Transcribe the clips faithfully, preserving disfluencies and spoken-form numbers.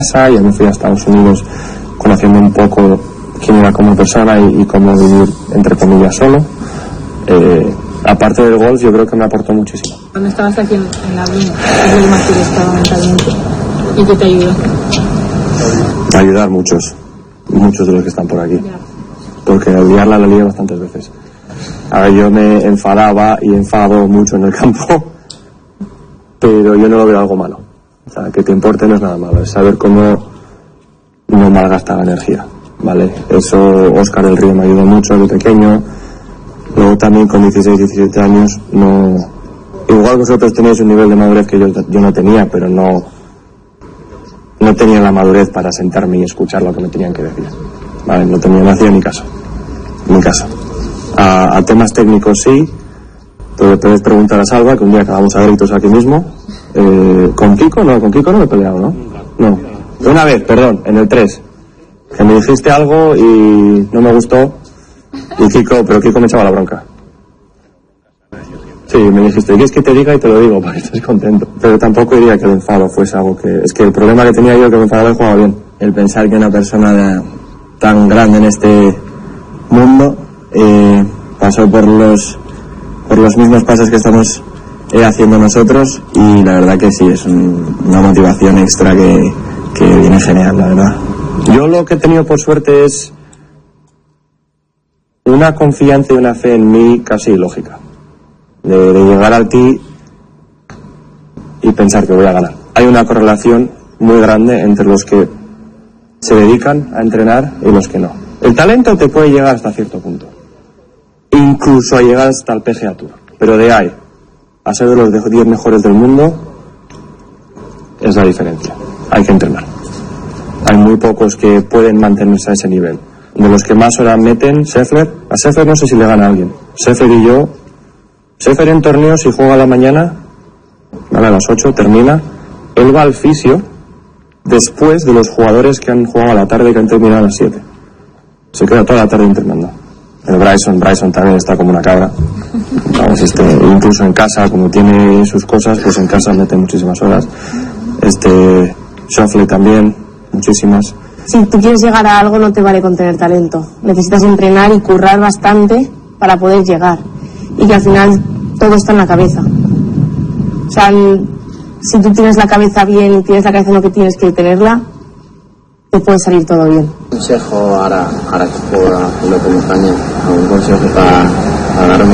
casa, ya me fui a Estados Unidos conociendo un poco quién era como persona y, y cómo vivir, entre comillas, solo. Eh, aparte del golf, yo creo que me aportó muchísimo. Cuando estabas aquí en, en la Bruna, ¿qué es lo más que te estaba mentalmente? ¿Y qué te ayudó? Ayudar muchos, muchos de los que están por aquí. Ya. Porque liarla la lié bastantes veces. A ver, yo me enfadaba y enfado mucho en el campo, pero yo no lo veo algo malo. O sea, que te importe no es nada malo, es saber cómo no malgastar la energía, ¿vale? Eso Óscar del Río me ayudó mucho de pequeño. Luego también con dieciséis, diecisiete años, no... Igual vosotros tenéis un nivel de madurez que yo, yo no tenía, pero no... No tenía la madurez para sentarme y escuchar lo que me tenían que decir, ¿vale? No tenía, no hacía ni caso, ni caso. A, a temas técnicos sí, te puedes preguntar a Salva, que un día acabamos a gritos aquí mismo. Eh, ¿Con Kiko? No, con Kiko no me he peleado, ¿no? No. Una vez, perdón, en el tres. Que me dijiste algo y no me gustó. Y Kiko, pero Kiko me echaba la bronca. Sí, me dijiste, ¿quieres que te diga? Y te lo digo, para que estés contento. Pero tampoco diría que el enfado fuese algo que... Es que el problema que tenía yo, que me enfadaba y jugaba bien. El pensar que una persona de, tan grande en este mundo eh, pasó por los por los mismos pasos que estamos eh, haciendo nosotros, y la verdad que sí, es un, una motivación extra que, que viene genial, la verdad. Yo lo que he tenido por suerte es una confianza y una fe en mí casi ilógica. De, de llegar al tee y pensar que voy a ganar. Hay una correlación muy grande entre los que se dedican a entrenar y los que no. El talento te puede llegar hasta cierto punto, incluso a llegar hasta el P G A Tour, pero de ahí a ser de los diez mejores del mundo es la diferencia. Hay que entrenar. Hay muy pocos que pueden mantenerse a ese nivel. De los que más horas meten, Scheffler, a Scheffler no sé si le gana a alguien. Scheffler y yo, Scheffler en torneos, si juega a la mañana, a las ocho, termina, él va al fisio después de los jugadores que han jugado a la tarde y que han terminado a las siete. Se queda toda la tarde entrenando. El Bryson, Bryson también está como una cabra. Vamos, este, incluso en casa, como tiene sus cosas, pues en casa mete muchísimas horas. Este, Schauffele también, muchísimas. Si tú quieres llegar a algo, no te vale con tener talento. Necesitas entrenar y currar bastante para poder llegar. Y que al final todo está en la cabeza. O sea, si tú tienes la cabeza bien y tienes la cabeza en lo que tienes que tenerla, te puede salir todo bien. Consejo ahora, ahora que juego en Open España, algún consejo para, para darme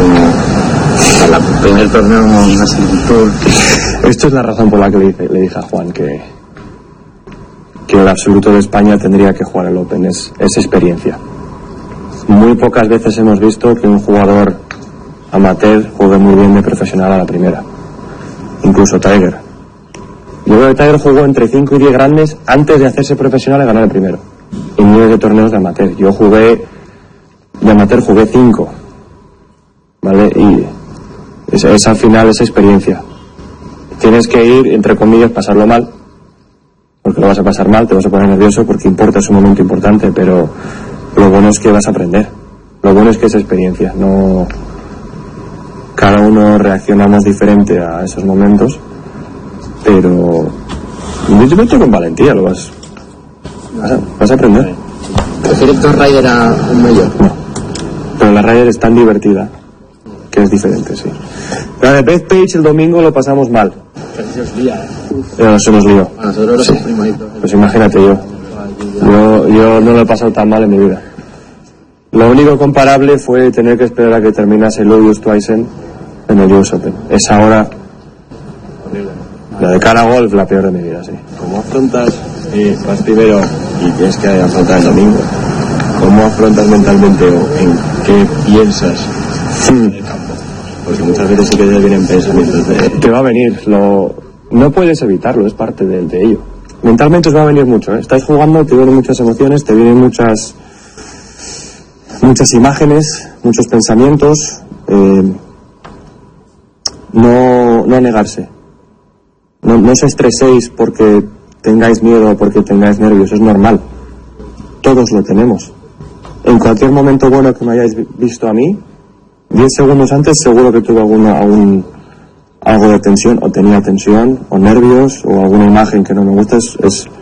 como para el primer torneo más el Tour. Esto es la razón por la que le dije, le dije a Juan que que el absoluto de España tendría que jugar el Open, es, es experiencia. Muy pocas veces hemos visto que un jugador amateur juegue muy bien de profesional a la primera. Incluso Tiger. Yo creo que Tiger jugó entre cinco y diez grandes antes de hacerse profesional y ganar el primero. Y miles de torneos de amateur. Yo jugué, de amateur jugué cinco. ¿Vale? Y es, es al final esa experiencia. Tienes que ir, entre comillas, pasarlo mal. Porque lo vas a pasar mal, te vas a poner nervioso porque importa, es un momento importante, pero lo bueno es que vas a aprender. Lo bueno es que es experiencia. No... Cada uno reaccionamos diferente a esos momentos, pero vete con valentía, lo vas, vas, a, vas a aprender. ¿Prefieres dos Ryder a un mayor? No, pero la Ryder es tan divertida que es diferente, sí. La de Bethpage el domingo lo pasamos mal. Pero se os lía, ¿eh? No, se nos lió. A nosotros lo sí. sufrimos ahí todo. Pues imagínate yo. yo. Yo no lo he pasado tan mal en mi vida. Lo único comparable fue tener que esperar a que terminase el Louis Twice en el U S Open. Esa hora, la de cara a golf, la peor de mi vida, sí. ¿Cómo afrontas, eh, vas primero y tienes que afrontar el domingo? ¿Cómo afrontas mentalmente o en qué piensas en el campo? Porque muchas veces sí que te vienen pensamientos de... Te va a venir, lo... no puedes evitarlo, es parte de, de ello. Mentalmente os va a venir mucho, ¿eh? Estás jugando, te vienen muchas emociones, te vienen muchas muchas imágenes, muchos pensamientos. Eh... No, no negarse. No, no os estreséis porque tengáis miedo o porque tengáis nervios, es normal. Todos lo tenemos. En cualquier momento bueno que me hayáis visto a mí, diez segundos antes seguro que tuve alguna, algún, algo de tensión, o tenía tensión, o nervios, o alguna imagen que no me gusta. Es, es,